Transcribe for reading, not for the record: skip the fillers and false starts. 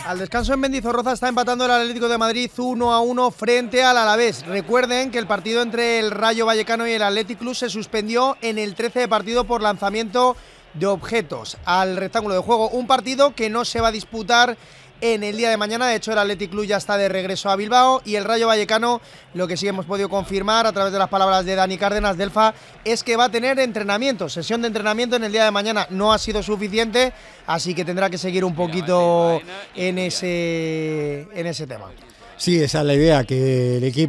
Al descanso en Mendizorroza está empatando el Atlético de Madrid 1-1 frente al Alavés. Recuerden que el partido entre el Rayo Vallecano y el Athletic Club se suspendió en el 13 de partido por lanzamiento de objetos al rectángulo de juego. Un partido que no se va a disputar en el día de mañana. De hecho, el Athletic Club ya está de regreso a Bilbao y el Rayo Vallecano, lo que sí hemos podido confirmar a través de las palabras de Dani Cárdenas del FA, es que va a tener entrenamiento, sesión de entrenamiento en el día de mañana. No ha sido suficiente, así que tendrá que seguir un poquito en ese tema. Sí, esa es la idea, que el equipo